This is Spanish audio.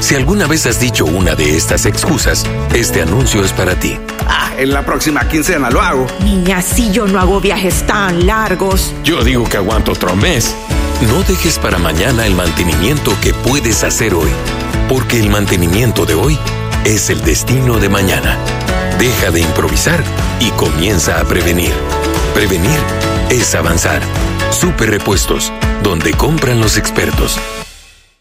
Si alguna vez has dicho una de estas excusas, este anuncio es para ti. En la próxima quincena lo hago. Niña, si yo no hago viajes tan largos. Yo digo que aguanto otro mes. No dejes para mañana el mantenimiento que puedes hacer hoy, porque el mantenimiento de hoy es el destino de mañana. Deja de improvisar y comienza a prevenir. Prevenir es avanzar. Super Repuestos, donde compran los expertos.